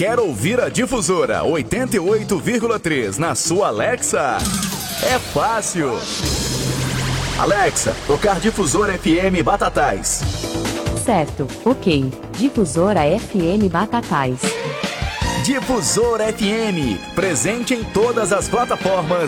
Quer ouvir a Difusora 88,3 na sua Alexa? É fácil. Alexa, tocar Difusora FM Batatais. Certo, ok. Difusora FM Batatais. Difusora FM, presente em todas as plataformas